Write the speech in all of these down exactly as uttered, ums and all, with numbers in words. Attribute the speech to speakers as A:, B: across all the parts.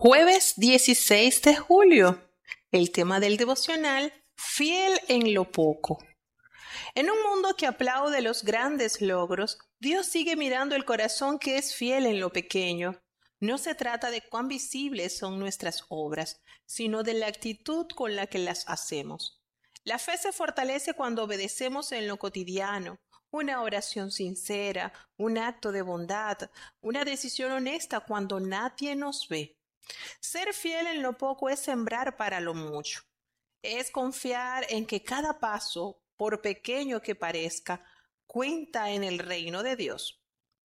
A: Jueves dieciséis de julio. El tema del devocional, fiel en lo poco. En un mundo que aplaude los grandes logros, Dios sigue mirando el corazón que es fiel en lo pequeño. No se trata de cuán visibles son nuestras obras, sino de la actitud con la que las hacemos. La fe se fortalece cuando obedecemos en lo cotidiano, una oración sincera, un acto de bondad, una decisión honesta cuando nadie nos ve. Ser fiel en lo poco es sembrar para lo mucho. Es confiar en que cada paso, por pequeño que parezca, cuenta en el reino de Dios.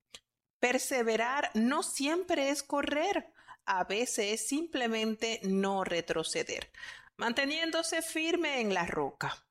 A: Perseverar no siempre es correr, a veces es simplemente no retroceder, manteniéndose firme en la roca.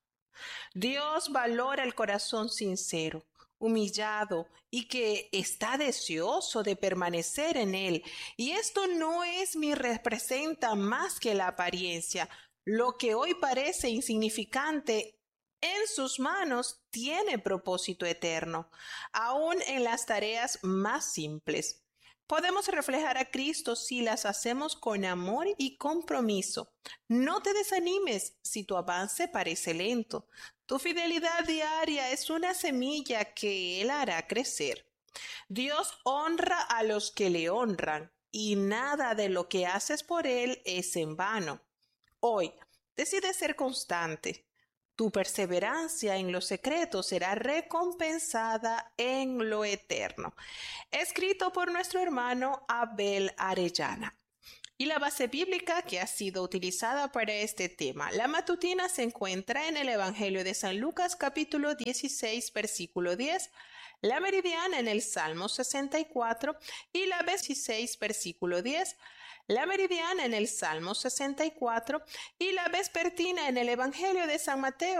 A: Dios valora el corazón sincero, humillado y que está deseoso de permanecer en él. Y esto no es ni representa más que la apariencia. Lo que hoy parece insignificante en sus manos tiene propósito eterno, aún en las tareas más simples. Podemos reflejar a Cristo si las hacemos con amor y compromiso. No te desanimes si tu avance parece lento. Tu fidelidad diaria es una semilla que Él hará crecer. Dios honra a los que le honran y nada de lo que haces por Él es en vano. Hoy, decide ser constante. Tu perseverancia en lo secreto será recompensada en lo eterno. Escrito por nuestro hermano Abel Arellana. Y la base bíblica que ha sido utilizada para este tema. La matutina se encuentra en el Evangelio de San Lucas capítulo dieciséis versículo diez, la meridiana en el Salmo sesenta y cuatro y la dieciséis versículo diez, la meridiana en el Salmo sesenta y cuatro y la vespertina en el Evangelio de San Mateo